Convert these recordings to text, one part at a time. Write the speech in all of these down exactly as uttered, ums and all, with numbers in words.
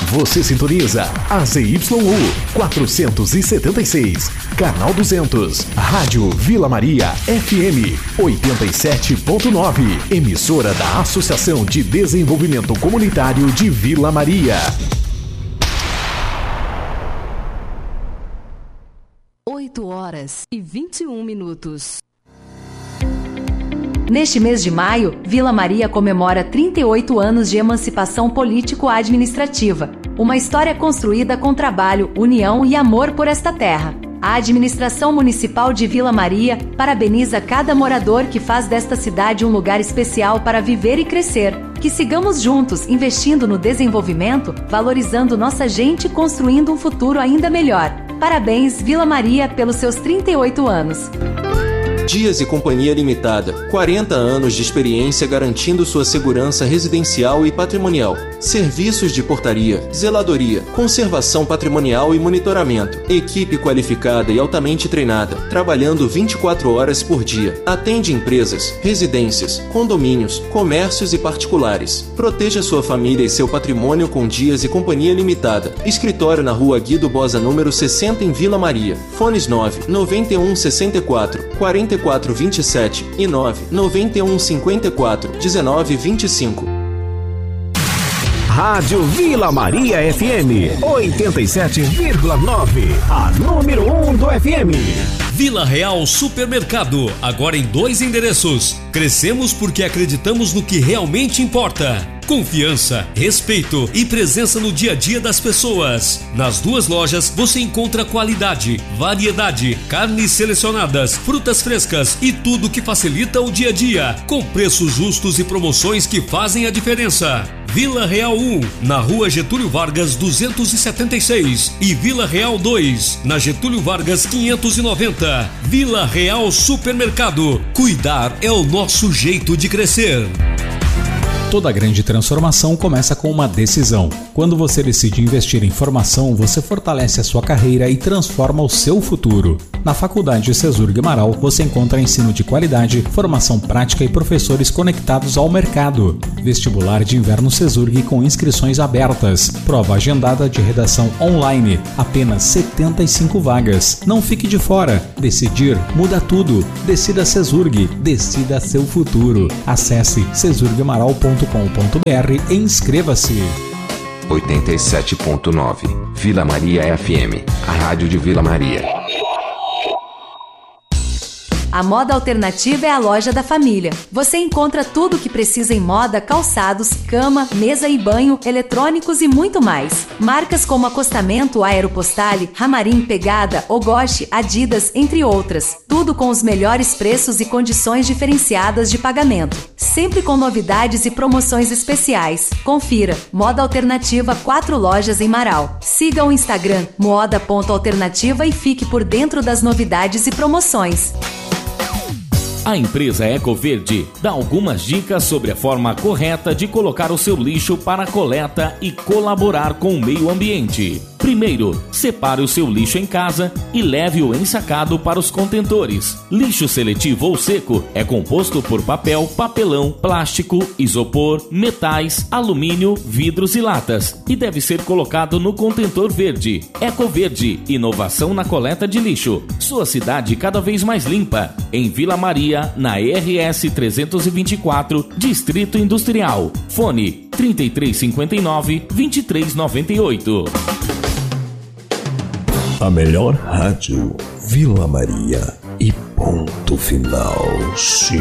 Você sintoniza A Z Y U quatrocentos e setenta e seis, canal duzentos, Rádio Vila Maria F M oitenta e sete ponto nove, emissora da Associação de Desenvolvimento Comunitário de Vila Maria. oito horas e vinte e um minutos. Neste mês de maio, Vila Maria comemora trinta e oito anos de emancipação político-administrativa. Uma história construída com trabalho, união e amor por esta terra. A administração municipal de Vila Maria parabeniza cada morador que faz desta cidade um lugar especial para viver e crescer. Que sigamos juntos, investindo no desenvolvimento, valorizando nossa gente e construindo um futuro ainda melhor. Parabéns, Vila Maria, pelos seus trinta e oito anos. Dias e Companhia Limitada, quarenta anos de experiência garantindo sua segurança residencial e patrimonial. Serviços de portaria, zeladoria, conservação patrimonial e monitoramento. Equipe qualificada e altamente treinada, trabalhando vinte e quatro horas por dia. Atende empresas, residências, condomínios, comércios e particulares. Proteja sua família e seu patrimônio com Dias e Companhia Limitada. Escritório na Rua Guido Bosa, número sessenta, em Vila Maria. Fones nove nove um seis quatro, quatro quatro vinte e sete e nove nove um cinco quatro, um nove vinte e cinco. Rádio Vila Maria F M oitenta e sete vírgula nove, a número um do F M. Vila Real Supermercado, agora em dois endereços. Crescemos porque acreditamos no que realmente importa. Confiança, respeito e presença no dia a dia das pessoas. Nas duas lojas você encontra qualidade, variedade, carnes selecionadas, frutas frescas e tudo que facilita o dia a dia, com preços justos e promoções que fazem a diferença. Vila Real um, na Rua Getúlio Vargas duzentos e setenta e seis, e Vila Real dois, na Getúlio Vargas quinhentos e noventa. Vila Real Supermercado. Cuidar é o nosso jeito de crescer. Toda grande transformação começa com uma decisão. Quando você decide investir em formação, você fortalece a sua carreira e transforma o seu futuro. Na Faculdade Cesurg Amaral, você encontra ensino de qualidade, formação prática e professores conectados ao mercado. Vestibular de inverno Cesurg com inscrições abertas. Prova agendada de redação online. Apenas setenta e cinco vagas. Não fique de fora. Decidir muda tudo. Decida Cesurg. Decida seu futuro. Acesse cesurg amaral ponto com ponto b r e inscreva-se. oitenta e sete ponto nove, Vila Maria F M, a rádio de Vila Maria. A Moda Alternativa é a loja da família. Você encontra tudo o que precisa em moda, calçados, cama, mesa e banho, eletrônicos e muito mais. Marcas como Acostamento, Aeropostale, Ramarim, Pegada, Ogoshi, Adidas, entre outras. Tudo com os melhores preços e condições diferenciadas de pagamento. Sempre com novidades e promoções especiais. Confira. Moda Alternativa, quatro lojas em Marau. Siga o Instagram moda ponto alternativa e fique por dentro das novidades e promoções. A empresa Ecoverde dá algumas dicas sobre a forma correta de colocar o seu lixo para coleta e colaborar com o meio ambiente. Primeiro, separe o seu lixo em casa e leve-o ensacado para os contentores. Lixo seletivo ou seco é composto por papel, papelão, plástico, isopor, metais, alumínio, vidros e latas e deve ser colocado no contentor verde. Ecoverde, inovação na coleta de lixo. Sua cidade cada vez mais limpa. Em Vila Maria, na R S trezentos e vinte e quatro, Distrito Industrial. Fone trinta e três cinquenta e nove, vinte e três noventa e oito. A melhor rádio, Vila Maria e ponto final. Sim.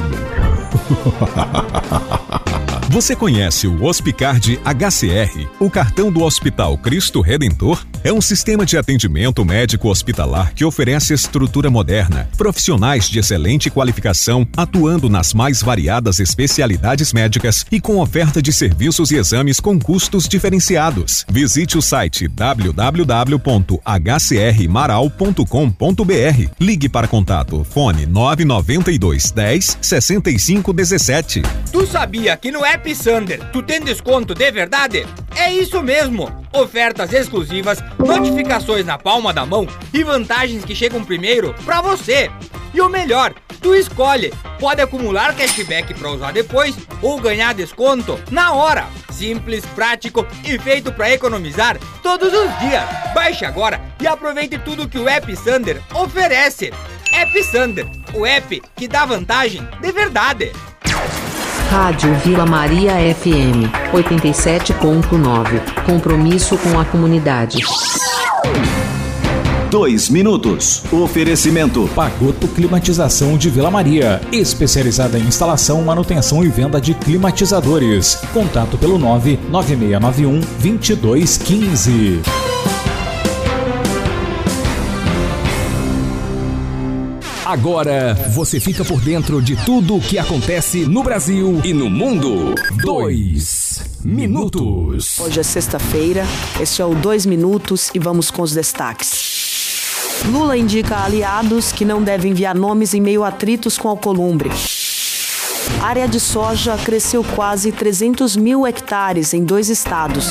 Você conhece o Hospicard H C R, o cartão do Hospital Cristo Redentor? É um sistema de atendimento médico hospitalar que oferece estrutura moderna, profissionais de excelente qualificação, atuando nas mais variadas especialidades médicas e com oferta de serviços e exames com custos diferenciados. Visite o site w w w ponto h c r maral ponto com ponto b r. Ligue para contato fone nove nove dois, dez, sessenta e cinco, dezessete. Tu sabia que no App Sander tu tem desconto de verdade? É isso mesmo! Ofertas exclusivas, notificações na palma da mão e vantagens que chegam primeiro pra você. E o melhor, Tu escolhe, pode acumular cashback para usar depois ou ganhar desconto na hora. Simples, prático e feito para economizar todos os dias. Baixe agora e aproveite tudo que o App Sander oferece. App Sander, o app que dá vantagem de verdade. Rádio Vila Maria F M oitenta e sete ponto nove. Compromisso com a comunidade. Dois minutos. Oferecimento Pagoto Climatização de Vila Maria, especializada em instalação, manutenção e venda de climatizadores. Contato pelo nove nove seis nove um dois dois um cinco. Agora você fica por dentro de tudo o que acontece no Brasil e no mundo. Dois minutos. Hoje é sexta-feira, este é o Dois Minutos e vamos com os destaques. Lula indica a aliados que não devem enviar nomes em meio a atritos com Alcolumbre. Área de soja cresceu quase trezentos mil hectares em dois estados.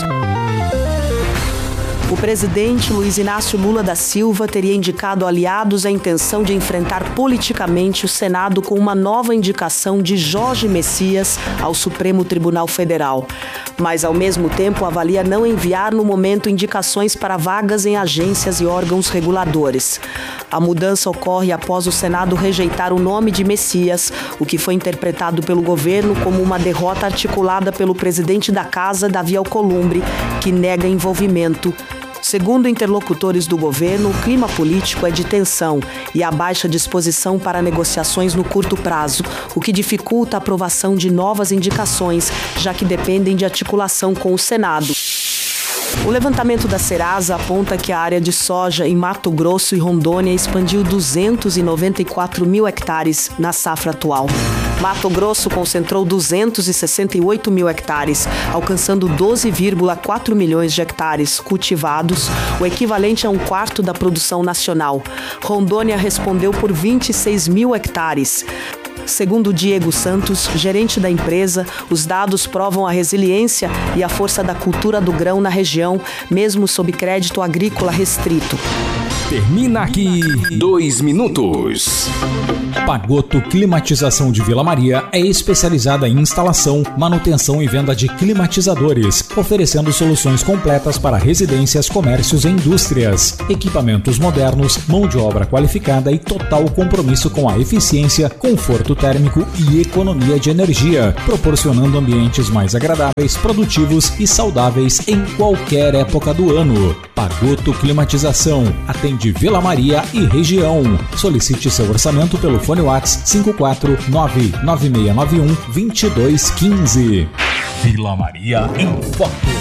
O presidente Luiz Inácio Lula da Silva teria indicado aliados a intenção de enfrentar politicamente o Senado com uma nova indicação de Jorge Messias ao Supremo Tribunal Federal. Mas, ao mesmo tempo, avalia não enviar no momento indicações para vagas em agências e órgãos reguladores. A mudança ocorre após o Senado rejeitar o nome de Messias, o que foi interpretado pelo governo como uma derrota articulada pelo presidente da Casa, Davi Alcolumbre, que nega envolvimento. Segundo interlocutores do governo, o clima político é de tensão e há baixa disposição para negociações no curto prazo, o que dificulta a aprovação de novas indicações, já que dependem de articulação com o Senado. O levantamento da Serasa aponta que a área de soja em Mato Grosso e Rondônia expandiu duzentos e noventa e quatro mil hectares na safra atual. Mato Grosso concentrou duzentos e sessenta e oito mil hectares, alcançando doze vírgula quatro milhões de hectares cultivados, o equivalente a um quarto da produção nacional. Rondônia respondeu por vinte e seis mil hectares. Segundo Diego Santos, gerente da empresa, os dados provam a resiliência e a força da cultura do grão na região, mesmo sob crédito agrícola restrito. Termina aqui Dois Minutos. Pagoto Climatização de Vila Maria é especializada em instalação, manutenção e venda de climatizadores, oferecendo soluções completas para residências, comércios e indústrias. Equipamentos modernos, mão de obra qualificada e total compromisso com a eficiência, conforto térmico e economia de energia, proporcionando ambientes mais agradáveis, produtivos e saudáveis em qualquer época do ano. Pagoto Climatização atende Vila Maria e região. Solicite seu orçamento pelo fone WhatsApp cinco quatro nove nove seis nove um dois dois um cinco. Vila Maria em Foco.